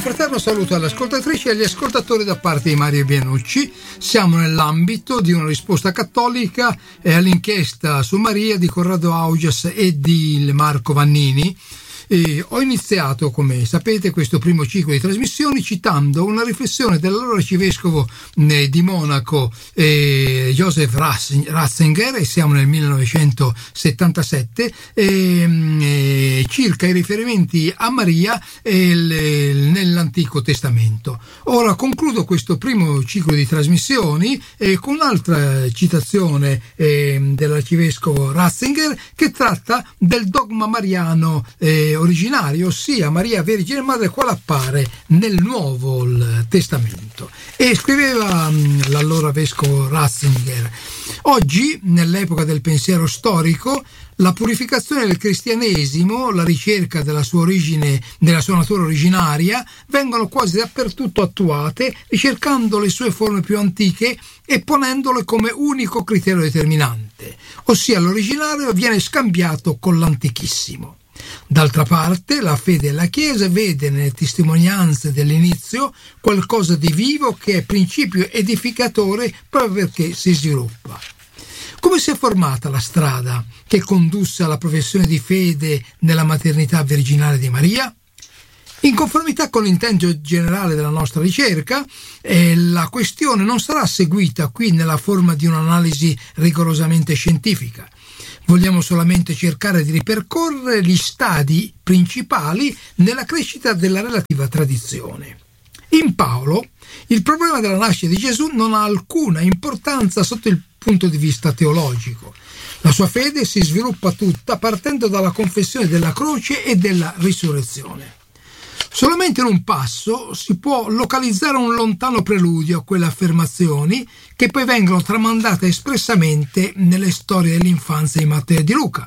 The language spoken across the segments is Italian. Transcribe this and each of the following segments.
fraterno saluto alle ascoltatrici e agli ascoltatori da parte di Mario Bianucci. Siamo nell'ambito di una risposta cattolica all'inchiesta su Maria di Corrado Augias e di Marco Vannini. Ho iniziato, come sapete, questo primo ciclo di trasmissioni citando una riflessione dell'allora arcivescovo di Monaco, Joseph Ratzinger, e siamo nel 1977, circa i riferimenti a Maria nell'Antico Testamento. Ora concludo questo primo ciclo di trasmissioni con un'altra citazione dell'arcivescovo Ratzinger, che tratta del dogma mariano originario, ossia Maria Vergine Madre quale appare nel Nuovo Testamento. E scriveva l'allora vescovo Ratzinger: oggi, nell'epoca del pensiero storico, la purificazione del cristianesimo, la ricerca della sua origine, della sua natura originaria, vengono quasi dappertutto attuate, ricercando le sue forme più antiche e ponendole come unico criterio determinante, ossia l'originario viene scambiato con l'antichissimo. D'altra parte, la fede della Chiesa vede nelle testimonianze dell'inizio qualcosa di vivo che è principio edificatore proprio perché si sviluppa. Come si è formata la strada che condusse alla professione di fede nella maternità virginale di Maria? In conformità con l'intento generale della nostra ricerca, la questione non sarà seguita qui nella forma di un'analisi rigorosamente scientifica. Vogliamo solamente cercare di ripercorrere gli stadi principali nella crescita della relativa tradizione. In Paolo, il problema della nascita di Gesù non ha alcuna importanza sotto il punto di vista teologico. La sua fede si sviluppa tutta partendo dalla confessione della croce e della risurrezione. Solamente in un passo si può localizzare un lontano preludio a quelle affermazioni che poi vengono tramandate espressamente nelle storie dell'infanzia di Matteo e di Luca.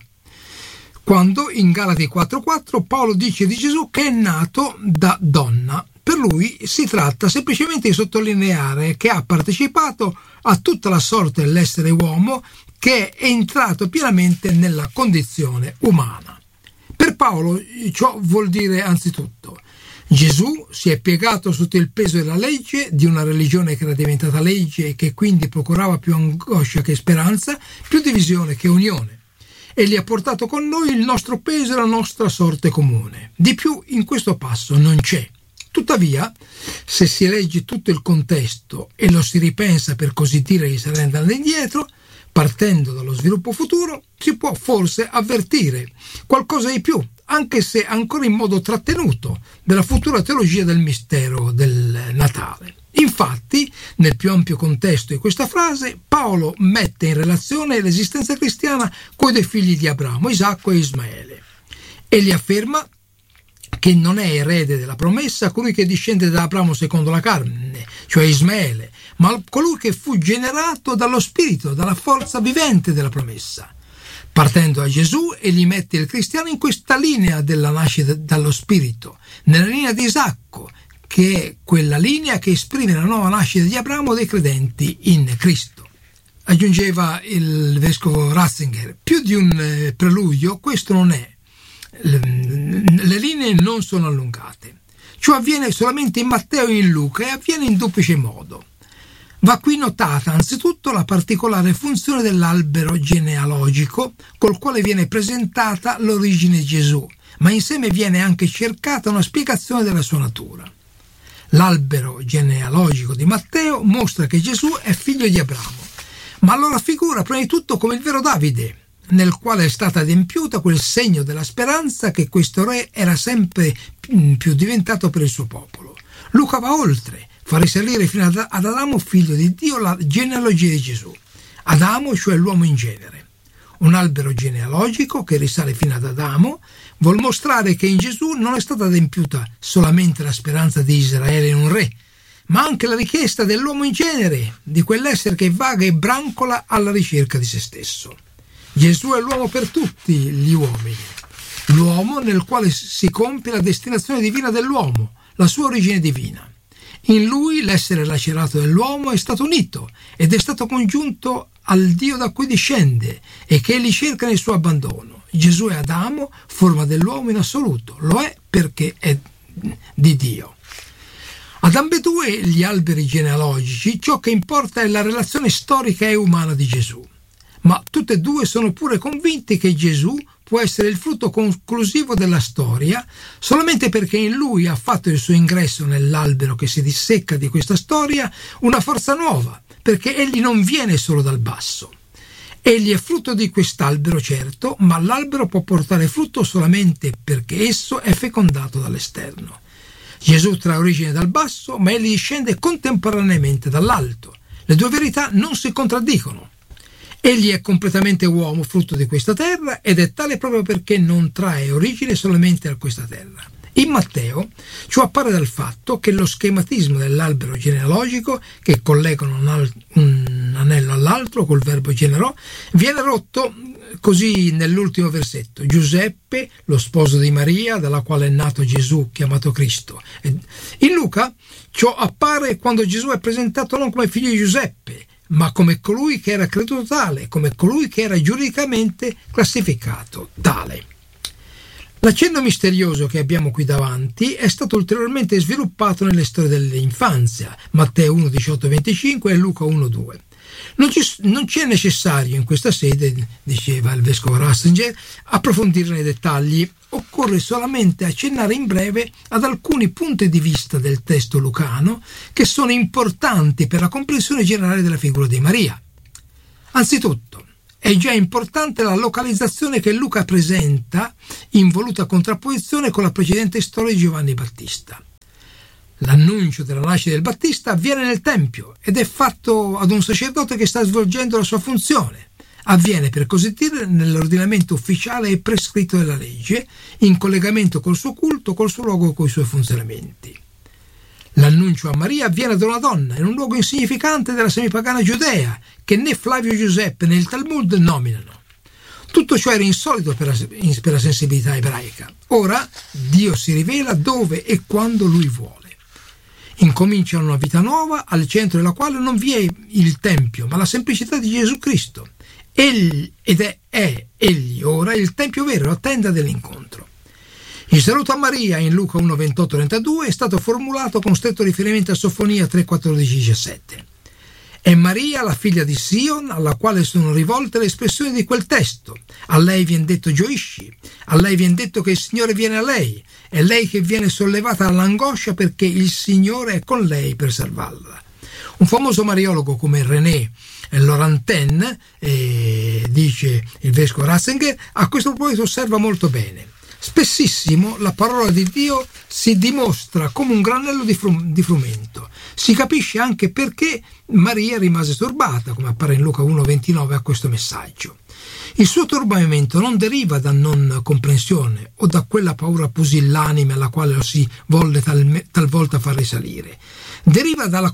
Quando in Galati 4,4 Paolo dice di Gesù che è nato da donna. Per lui si tratta semplicemente di sottolineare che ha partecipato a tutta la sorte dell'essere uomo, che è entrato pienamente nella condizione umana. Per Paolo ciò vuol dire anzitutto: Gesù si è piegato sotto il peso della legge, di una religione che era diventata legge e che quindi procurava più angoscia che speranza, più divisione che unione. E gli ha portato con noi il nostro peso e la nostra sorte comune. Di più in questo passo non c'è. Tuttavia, se si legge tutto il contesto e lo si ripensa, per così dire, risalendo indietro, partendo dallo sviluppo futuro, si può forse avvertire qualcosa di più, anche se ancora in modo trattenuto, della futura teologia del mistero del Natale. Infatti, nel più ampio contesto di questa frase, Paolo mette in relazione l'esistenza cristiana con i due figli di Abramo, Isacco e Ismaele. Egli afferma che non è erede della promessa colui che discende da Abramo secondo la carne, cioè Ismaele, ma colui che fu generato dallo Spirito, dalla forza vivente della promessa. Partendo da Gesù, egli mette il cristiano in questa linea della nascita dallo Spirito, nella linea di Isacco, che è quella linea che esprime la nuova nascita di Abramo dei credenti in Cristo. Aggiungeva il vescovo Ratzinger: più di un preludio questo non è. Le linee non sono allungate. Ciò avviene solamente in Matteo e in Luca e avviene in duplice modo. Va qui notata anzitutto la particolare funzione dell'albero genealogico col quale viene presentata l'origine di Gesù, ma insieme viene anche cercata una spiegazione della sua natura. L'albero genealogico di Matteo mostra che Gesù è figlio di Abramo, ma lo raffigura prima di tutto come il vero Davide, nel quale è stata adempiuta quel segno della speranza che questo re era sempre più diventato per il suo popolo. Luca va oltre, fa risalire fino ad Adamo, figlio di Dio, la genealogia di Gesù. Adamo, cioè l'uomo in genere. Un albero genealogico che risale fino ad Adamo vuol mostrare che in Gesù non è stata adempiuta solamente la speranza di Israele in un re, ma anche la richiesta dell'uomo in genere, di quell'essere che vaga e brancola alla ricerca di se stesso. Gesù è l'uomo per tutti gli uomini, l'uomo nel quale si compie la destinazione divina dell'uomo, la sua origine divina. In lui l'essere lacerato dell'uomo è stato unito ed è stato congiunto al Dio da cui discende e che egli cerca nel suo abbandono. Gesù è Adamo, forma dell'uomo in assoluto, lo è perché è di Dio. Ad ambedue gli alberi genealogici ciò che importa è la relazione storica e umana di Gesù, ma tutte e due sono pure convinti che Gesù può essere il frutto conclusivo della storia solamente perché in lui ha fatto il suo ingresso nell'albero che si dissecca di questa storia una forza nuova, perché egli non viene solo dal basso. Egli è frutto di quest'albero, certo, ma l'albero può portare frutto solamente perché esso è fecondato dall'esterno. Gesù trae origine dal basso, ma egli discende contemporaneamente dall'alto. Le due verità non si contraddicono. Egli è completamente uomo, frutto di questa terra, ed è tale proprio perché non trae origine solamente da questa terra. In Matteo ciò appare dal fatto che lo schematismo dell'albero genealogico, che collegano un anello all'altro col verbo generò, viene rotto così nell'ultimo versetto: Giuseppe, lo sposo di Maria, dalla quale è nato Gesù, chiamato Cristo. In Luca ciò appare quando Gesù è presentato non come figlio di Giuseppe, ma come colui che era creduto tale, come colui che era giuridicamente classificato tale. L'accenno misterioso che abbiamo qui davanti è stato ulteriormente sviluppato nelle storie dell'infanzia, Matteo 1, 18-25 e Luca 1, 2. Non ci è necessario in questa sede, diceva il vescovo Ratzinger, approfondire nei dettagli. Occorre solamente accennare in breve ad alcuni punti di vista del testo lucano che sono importanti per la comprensione generale della figura di Maria. Anzitutto, è già importante la localizzazione che Luca presenta in voluta contrapposizione con la precedente storia di Giovanni Battista. L'annuncio della nascita del Battista avviene nel Tempio ed è fatto ad un sacerdote che sta svolgendo la sua funzione. Avviene, per così dire, nell'ordinamento ufficiale e prescritto della legge, in collegamento col suo culto, col suo luogo e coi suoi funzionamenti. L'annuncio a Maria avviene da una donna in un luogo insignificante della semipagana Giudea, che né Flavio Giuseppe né il Talmud nominano. Tutto ciò era insolito per la sensibilità ebraica. Ora Dio si rivela dove e quando Lui vuole. Incomincia una vita nuova, al centro della quale non vi è il Tempio, ma la semplicità di Gesù Cristo. Egli è egli ora il Tempio vero, la tenda dell'incontro. Il saluto a Maria in Luca 1, 28-32 è stato formulato con stretto riferimento a Sofonia 3, 14-17. È Maria, la figlia di Sion, alla quale sono rivolte le espressioni di quel testo. A lei viene detto gioisci, a lei viene detto che il Signore viene a lei, è lei che viene sollevata dall'angoscia perché il Signore è con lei per salvarla. Un famoso mariologo come René Laurentin, dice il vescovo Ratzinger, a questo proposito osserva molto bene. Spessissimo la parola di Dio si dimostra come un granello di frumento. Si capisce anche perché Maria rimase turbata, come appare in Luca 1,29 a questo messaggio. Il suo turbamento non deriva da non comprensione o da quella paura pusillanime alla quale lo si volle talvolta far risalire. Deriva dalla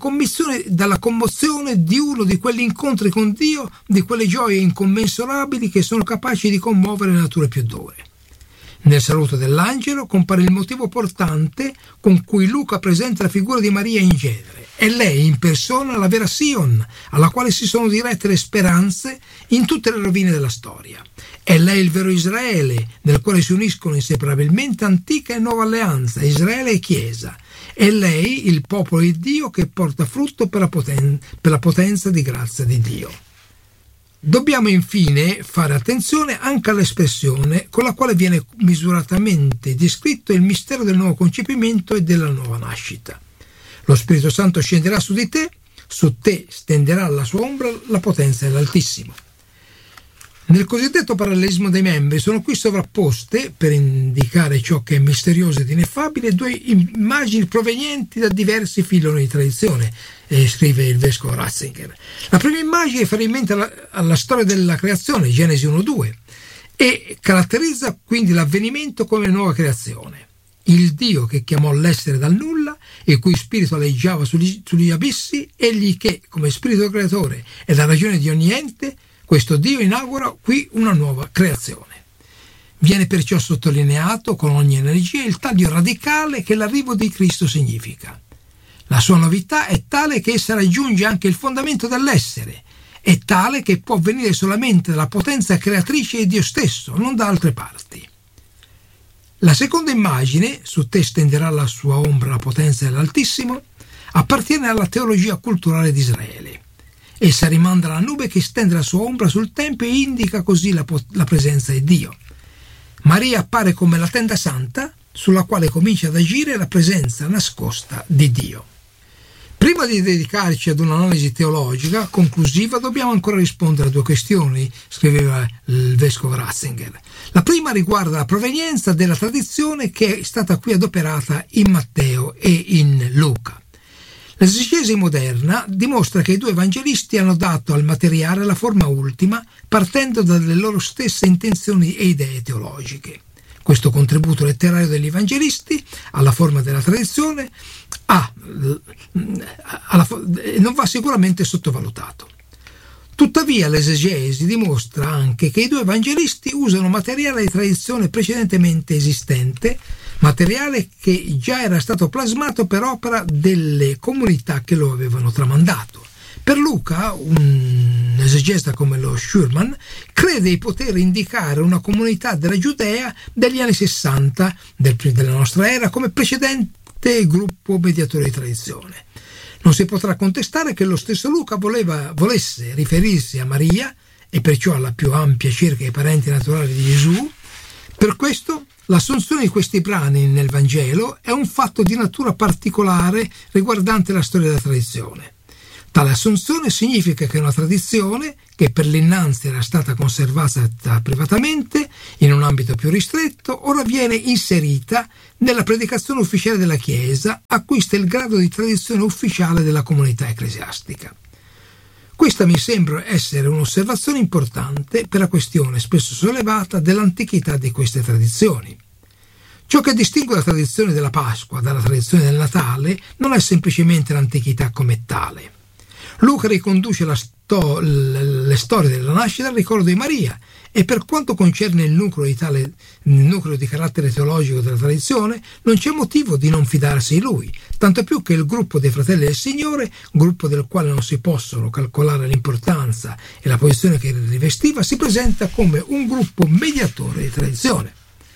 commozione di uno di quegli incontri con Dio, di quelle gioie incommensurabili che sono capaci di commuovere le nature più dure. Nel saluto dell'angelo compare il motivo portante con cui Luca presenta la figura di Maria in genere. È lei in persona la vera Sion, alla quale si sono dirette le speranze in tutte le rovine della storia. È lei il vero Israele, nel quale si uniscono inseparabilmente antica e nuova alleanza, Israele e Chiesa. È lei il popolo di Dio che porta frutto per la potenza di grazia di Dio. Dobbiamo infine fare attenzione anche all'espressione con la quale viene misuratamente descritto il mistero del nuovo concepimento e della nuova nascita. Lo Spirito Santo scenderà su di te, su te stenderà la sua ombra la potenza dell'Altissimo. Nel cosiddetto parallelismo dei membri sono qui sovrapposte, per indicare ciò che è misterioso ed ineffabile, due immagini provenienti da diversi filoni di tradizione, scrive il vescovo Ratzinger. La prima immagine fa riferimento alla storia della creazione, Genesi 1-2, e caratterizza quindi l'avvenimento come nuova creazione. Il Dio che chiamò l'essere dal nulla, il cui spirito aleggiava sugli abissi, egli che, come spirito creatore, è la ragione di ogni ente, questo Dio inaugura qui una nuova creazione. Viene perciò sottolineato con ogni energia il taglio radicale che l'arrivo di Cristo significa. La sua novità è tale che essa raggiunge anche il fondamento dell'essere, è tale che può venire solamente dalla potenza creatrice di Dio stesso, non da altre parti. La seconda immagine, su te stenderà la sua ombra la potenza dell'Altissimo, appartiene alla teologia culturale di Israele. Essa rimanda alla nube che stende la sua ombra sul tempio e indica così la presenza di Dio. Maria appare come la tenda santa sulla quale comincia ad agire la presenza nascosta di Dio. Prima di dedicarci ad un'analisi teologica conclusiva dobbiamo ancora rispondere a due questioni, scriveva il vescovo Ratzinger. La prima riguarda la provenienza della tradizione che è stata qui adoperata in Matteo e in Luca. L'esegesi moderna dimostra che i due evangelisti hanno dato al materiale la forma ultima partendo dalle loro stesse intenzioni e idee teologiche. Questo contributo letterario degli evangelisti alla forma della tradizione non va sicuramente sottovalutato. Tuttavia l'esegesi dimostra anche che i due evangelisti usano materiale di tradizione precedentemente esistente, materiale che già era stato plasmato per opera delle comunità che lo avevano tramandato. Per Luca, un esegesta come lo Schurman crede di poter indicare una comunità della Giudea degli anni 60 della nostra era come precedente gruppo mediatore di tradizione. Non si potrà contestare che lo stesso Luca volesse riferirsi a Maria e perciò alla più ampia cerchia di parenti naturali di Gesù. Per questo l'assunzione di questi brani nel Vangelo è un fatto di natura particolare riguardante la storia della tradizione. Tale assunzione significa che una tradizione, che per l'innanzi era stata conservata privatamente in un ambito più ristretto, ora viene inserita nella predicazione ufficiale della Chiesa, acquista il grado di tradizione ufficiale della comunità ecclesiastica. Questa mi sembra essere un'osservazione importante per la questione spesso sollevata dell'antichità di queste tradizioni. Ciò che distingue la tradizione della Pasqua dalla tradizione del Natale non è semplicemente l'antichità come tale. Luca riconduce le storie della nascita al ricordo di Maria e per quanto concerne il nucleo di carattere teologico della tradizione non c'è motivo di non fidarsi di lui, tanto più che il gruppo dei Fratelli del Signore, gruppo del quale non si possono calcolare l'importanza e la posizione che rivestiva, si presenta come un gruppo mediatore di tradizione.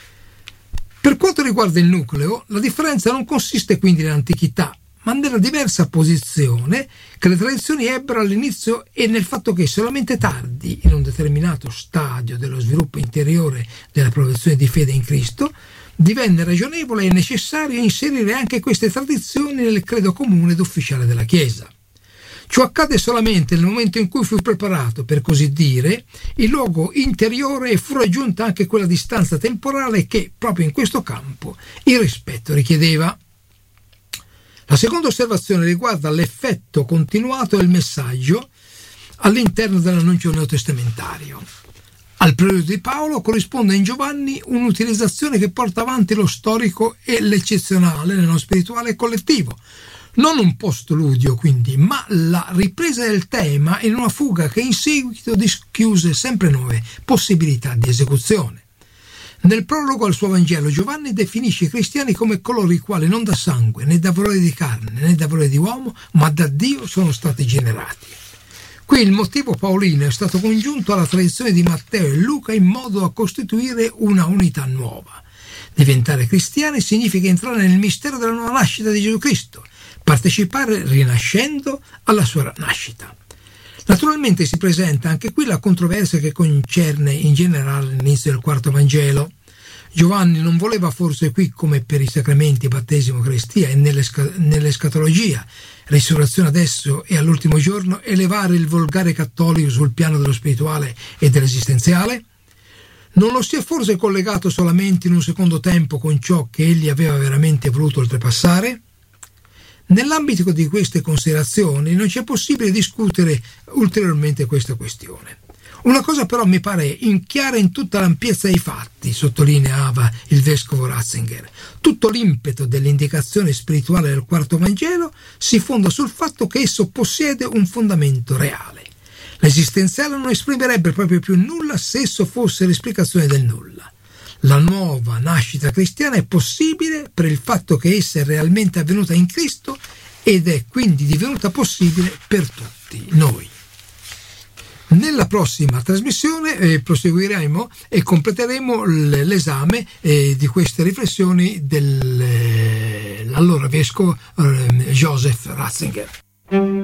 Per quanto riguarda il nucleo, la differenza non consiste quindi nell'antichità, ma nella diversa posizione che le tradizioni ebbero all'inizio e nel fatto che solamente tardi, in un determinato stadio dello sviluppo interiore della professione di fede in Cristo, divenne ragionevole e necessario inserire anche queste tradizioni nel credo comune ed ufficiale della Chiesa. Ciò accade solamente nel momento in cui fu preparato, per così dire, il luogo interiore e fu raggiunta anche quella distanza temporale che, proprio in questo campo, il rispetto richiedeva. La seconda osservazione riguarda l'effetto continuato del messaggio all'interno dell'annuncio neotestamentario. Al preludio di Paolo corrisponde in Giovanni un'utilizzazione che porta avanti lo storico e l'eccezionale nello spirituale e collettivo. Non un postludio quindi, ma la ripresa del tema in una fuga che in seguito dischiuse sempre nuove possibilità di esecuzione. Nel prologo al suo Vangelo Giovanni definisce i cristiani come coloro i quali non da sangue, né da volere di carne, né da volere di uomo, ma da Dio sono stati generati. Qui il motivo paolino è stato congiunto alla tradizione di Matteo e Luca in modo da costituire una unità nuova. Diventare cristiani significa entrare nel mistero della nuova nascita di Gesù Cristo, partecipare rinascendo alla sua nascita. Naturalmente si presenta anche qui la controversia che concerne in generale l'inizio del quarto Vangelo. Giovanni non voleva forse qui, come per i sacramenti, battesimo, eucaristia e nell'escatologia, risurrezione adesso e all'ultimo giorno, elevare il volgare cattolico sul piano dello spirituale e dell'esistenziale? Non lo si è forse collegato solamente in un secondo tempo con ciò che egli aveva veramente voluto oltrepassare? Nell'ambito di queste considerazioni non c'è possibile discutere ulteriormente questa questione. Una cosa però mi pare chiara in tutta l'ampiezza dei fatti, sottolineava il vescovo Ratzinger. Tutto l'impeto dell'indicazione spirituale del quarto Vangelo si fonda sul fatto che esso possiede un fondamento reale. L'esistenziale non esprimerebbe proprio più nulla se esso fosse l'esplicazione del nulla. La nuova nascita cristiana è possibile per il fatto che essa è realmente avvenuta in Cristo ed è quindi divenuta possibile per tutti noi. Nella prossima trasmissione proseguiremo e completeremo l'esame di queste riflessioni della dall'allora vescovo Joseph Ratzinger.